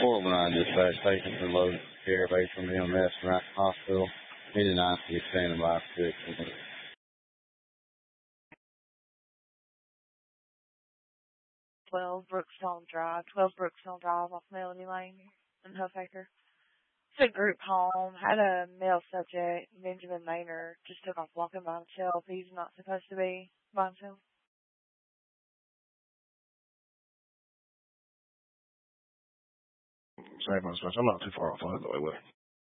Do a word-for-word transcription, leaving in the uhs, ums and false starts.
four one nine dispatch, patient been loaded care based on the M S from Rack Hospital. Need an I C U standing by six. twelve Brookstone Drive, twelve Brookstone Drive off Melanie Lane in Huffaker. It's a group home. Had a male subject, Benjamin Maynard, just took off walking by himself. He's not supposed to be by himself. Same as I'm not too far off the way with it.